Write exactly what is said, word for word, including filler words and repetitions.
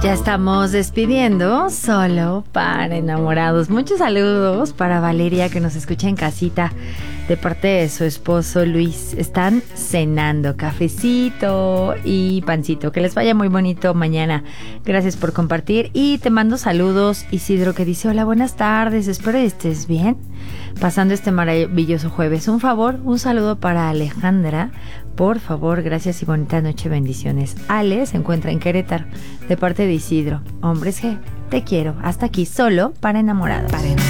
Ya estamos despidiendo solo para enamorados. Muchos saludos para Valeria, que nos escucha en casita de parte de su esposo Luis. Están cenando cafecito y pancito. Que les vaya muy bonito mañana. Gracias por compartir y te mando saludos. Isidro, que dice: hola, buenas tardes, espero que estés bien pasando este maravilloso jueves. Un favor, un saludo para Alejandra, por favor, gracias y bonita noche, bendiciones. Ale se encuentra en Querétaro de parte de Isidro. Hombres G, te quiero. Hasta aquí, solo para enamorados. Para enamorados.